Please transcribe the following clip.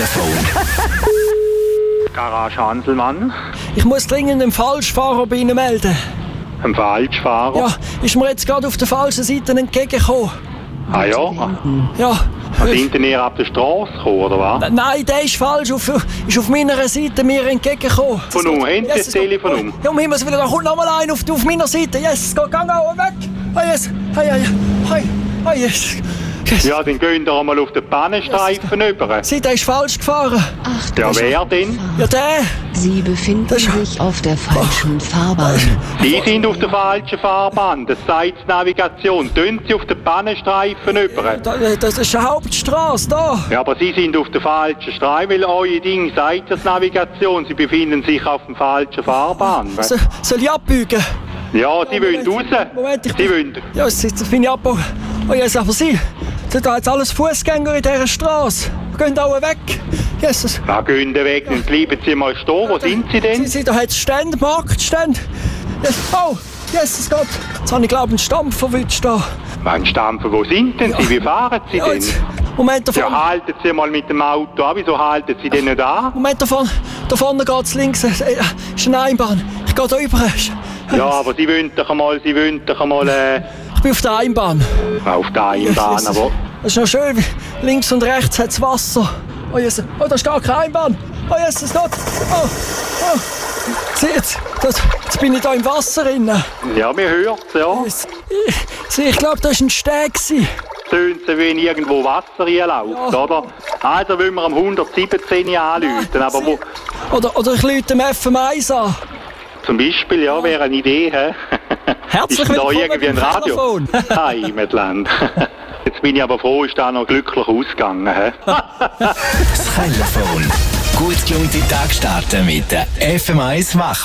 Telefon. Garage Hanselmann. Ich muss dringend einen Falschfahrer bei Ihnen melden. Ein Falschfahrer? Ja, ist mir jetzt gerade auf der falschen Seite entgegengekommen. Ah ja? Ja. Sind ihr ab der Straße gekommen, oder was? Nein, der ist falsch. Ist auf meiner Seite mir entgegengekommen. Von uns? Haben Sie das Telefon um? Ja, um Himmels Willen, da kommt noch mal ein auf meiner Seite. Yes, geh auch weg. Oh yes, oh yes. Ja, dann gehen wir einmal auf den Pannenstreifen rüber. Der ist falsch gefahren. Ach, Ja, wer denn? Ja, der. Sie befinden sich auf der falschen Fahrbahn. Sie sind auf der falschen Fahrbahn. Das sagt die Navigation. Tun Sie auf den Pannenstreifen rüber. Das ist eine Hauptstraße, da. Ja, aber Sie sind auf der falschen Streifen, weil euer Ding sagt das Navigation. Sie befinden sich auf der falschen Fahrbahn. Soll ich abbiegen? Ja, Sie wollen raus. Moment, Sie wollen. Ja, jetzt bin ich abbiegen. Oh yes, aber Sie. Da jetzt alles Fußgänger in dieser Straße. Gehen alle weg. Jesus. Na, gehen Sie weg, dann bleiben Sie mal stehen. Wo sind Sie denn? Da hat es Stände, Marktstände. Yes. Oh, Jesus Gott. Jetzt habe ich, glaube ich, einen Stampf verwünscht da. Ein Stampfer, wo sind denn Sie? Wie fahren Sie denn? Jetzt, Moment, da vorne. Ja, halten Sie mal mit dem Auto an. Wieso halten Sie denn nicht an? Moment, da vorne geht es links. Ist eine Einbahn. Ich gehe da rüber. Ja, aber Sie wollen doch einmal, Ich bin auf der Einbahn. auf der Einbahn, Jesus. aber... Das ist noch schön. Links und rechts hat es Wasser. Oh, Jesus. Oh, da ist gar keine Einbahn. Oh, Jesus Gott. Oh. Jetzt bin ich da im Wasser drin. Ja, wir hören es, ja. Ich glaube, das war ein Steg. Tönt so, wenn irgendwo Wasser reinläuft, oder? Also wollen wir am 117 anrufen, aber wo... Oder ich rufe dem FM1 an. Zum Beispiel, ja, wäre eine Idee, hä? Herzlich ist da willkommen irgendwie ein beim Radio? Telefon. Heimatland. Jetzt bin ich aber froh, ist da noch glücklich ausgegangen, hä? Das Telefon. Gut gelaunte Tag starten mit der FM1 Wach.